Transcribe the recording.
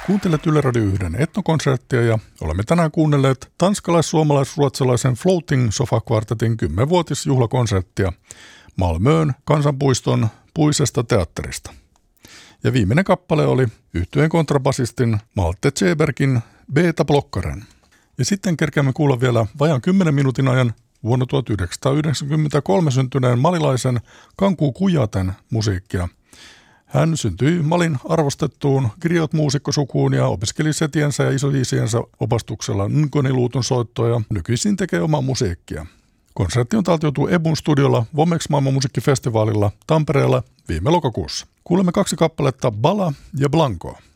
Kuuntelet Yle Radio 1 etnokonserttia ja olemme tänään kuunnelleet tanskalais-suomalais-ruotsalaisen Floating Sofa Quartetin 10-vuotisjuhlakonserttia Malmöön kansanpuiston puisesta teatterista. Ja viimeinen kappale oli yhtyeen kontrabasistin Malte Tsebergin Beta Blokkaren. Ja sitten kerkeämme kuulla vielä vajaan 10 minuutin ajan vuonna 1993 syntyneen malilaisen Kanku Kujaten musiikkia. Hän syntyi Malin arvostettuun griot-muusikkosukuun ja opiskeli setiensä ja isoisiensä opastuksella ngoniluutun soittoa ja nykyisin tekee omaa musiikkia. Konsertti on taltioitu Ebun studiolla Womex maailmanmusiikkifestivaalilla Tampereella viime lokakuussa. Kuulemme 2 kappaletta Bala ja Blanco.